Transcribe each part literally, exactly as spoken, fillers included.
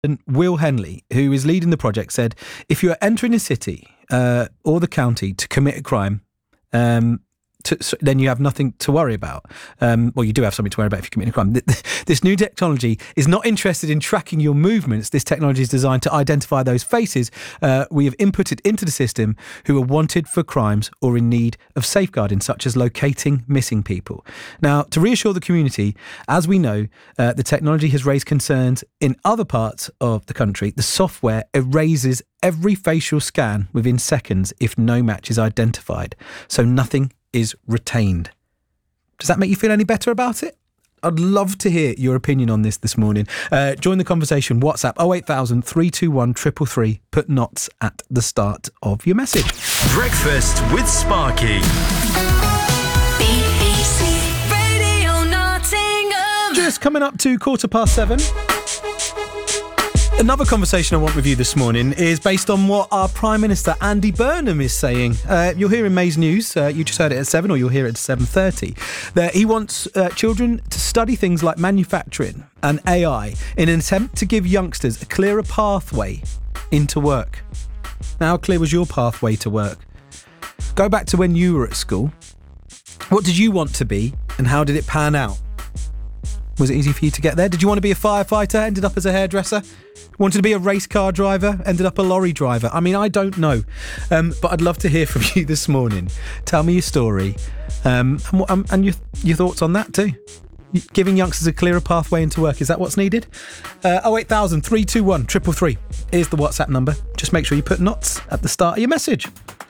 Will Henley, who is leading the project, said, if you are entering a city uh, or the county to commit a crime, um, to, so then you have nothing to worry about. Um, well, you do have something to worry about if you commit a crime. This new technology is not interested in tracking your movements. This technology is designed to identify those faces uh, we have inputted into the system who are wanted for crimes or in need of safeguarding, such as locating missing people. Now, to reassure the community, as we know, uh, the technology has raised concerns in other parts of the country. The software erases every facial scan within seconds if no match is identified. So nothing is retained. Does that make you feel any better about it? I'd love to hear your opinion on this this morning. Uh, join the conversation. WhatsApp oh eight thousand, three two one, three three three. Put N O T S at the start of your message. Breakfast with Sparky. B B C Radio Nottingham. Just coming up to quarter past seven. Another conversation I want with you this morning is based on what our Prime Minister Andy Burnham is saying. Uh, you'll hear in May's News, uh, you just heard it at seven, or you'll hear it at seven thirty, that he wants uh, children to study things like manufacturing and A I in an attempt to give youngsters a clearer pathway into work. Now, how clear was your pathway to work? Go back to when you were at school. What did you want to be, and how did it pan out? Was it easy for you to get there? Did you want to be a firefighter, ended up as a hairdresser? Wanted to be a race car driver, ended up a lorry driver? I mean, I don't know. Um, but I'd love to hear from you this morning. Tell me your story um, and, um, and your, your thoughts on that too. Giving youngsters a clearer pathway into work, is that what's needed? Uh, oh eight thousand, three two one, three three three is the WhatsApp number. Just make sure you put N O T S at the start of your message.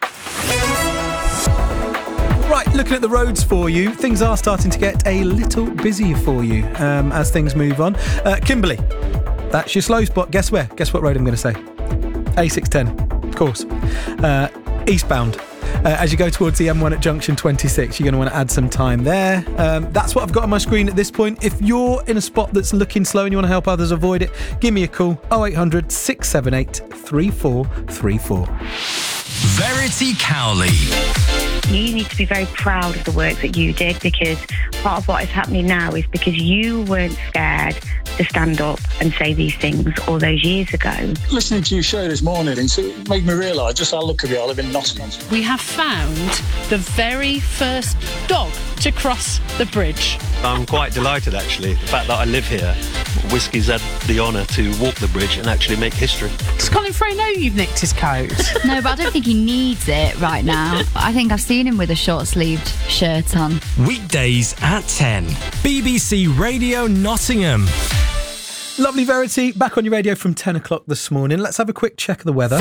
Right, looking at the roads for you, things are starting to get a little busier for you um, as things move on. Uh, Kimberley, that's your slow spot. Guess where? Guess what road I'm going to say? A six ten, of course. Uh, eastbound. Uh, as you go towards the M one at junction twenty-six, you're going to want to add some time there. Um, that's what I've got on my screen at this point. If you're in a spot that's looking slow and you want to help others avoid it, give me a call. oh eight hundred, six seven eight, three four three four. Verity Cowley. You need to be very proud of the work that you did, because part of what is happening now is because you weren't scared to stand up and say these things all those years ago. Listening to your show this morning, it made me realise just how lucky we are living in Nottingham. We have found the very first dog to cross the bridge. I'm quite delighted, actually, the fact that I live here. Whiskey's had the honour to walk the bridge and actually make history. Does Colin Frey know you've nicked his coat? No, but I don't think he needs it right now. I think I've seen him with a short-sleeved shirt on. Weekdays at ten. B B C Radio Nottingham. Lovely Verity, back on your radio from ten o'clock this morning. Let's have a quick check of the weather.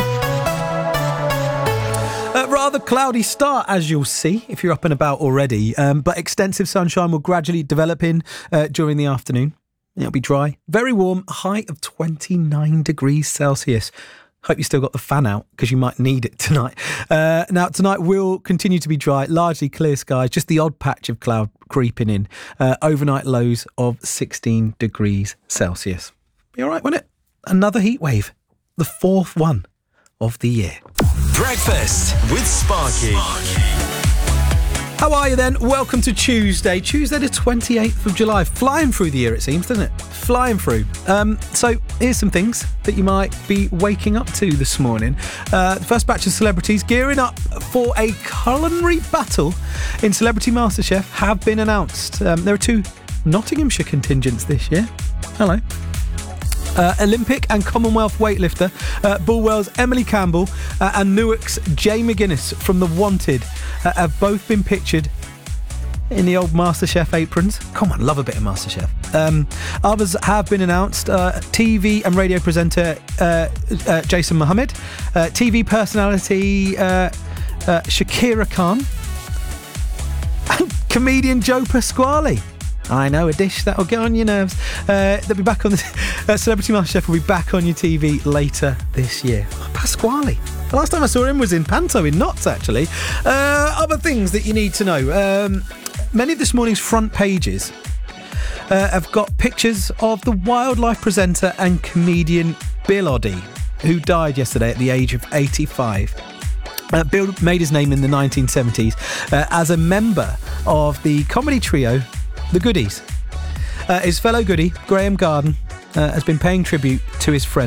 Uh, rather cloudy start, as you'll see, if you're up and about already. Um, but extensive sunshine will gradually develop in uh, during the afternoon. It'll be dry, very warm, a high of twenty-nine degrees Celsius. Hope you still got the fan out, because you might need it tonight. Uh, now, tonight will continue to be dry, largely clear skies, just the odd patch of cloud creeping in. Uh, overnight lows of sixteen degrees Celsius. Be all right, won't it? Another heat wave, the fourth one of the year. Breakfast with Sparky. How are you then? Welcome to Tuesday. Tuesday the twenty-eighth of July. Flying through the year, it seems, doesn't it? Flying through. Um, so here's some things that you might be waking up to this morning. Uh, the first batch of celebrities gearing up for a culinary battle in Celebrity MasterChef have been announced. Um, there are two Nottinghamshire contingents this year. Hello. Uh, Olympic and Commonwealth weightlifter uh, Bulwell's Emily Campbell uh, and Newark's Jay McGuinness from The Wanted uh, have both been pictured in the old MasterChef aprons. Come on, love a bit of MasterChef. Um, others have been announced. Uh, T V and radio presenter uh, uh, Jason Mohammed, uh, T V personality uh, uh, Shakira Khan, and comedian Joe Pasquale. I know, a dish that'll get on your nerves. Uh, they'll be back on the uh, Celebrity MasterChef will be back on your T V later this year. Oh, Pasquale. The last time I saw him was in Panto in Knots, actually. Uh, other things that you need to know. Um, many of this morning's front pages uh, have got pictures of the wildlife presenter and comedian Bill Oddie, who died yesterday at the age of eighty-five. Uh, Bill made his name in the nineteen seventies uh, as a member of the comedy trio The Goodies. Uh, his fellow Goodie, Graham Garden, uh, has been paying tribute to his friend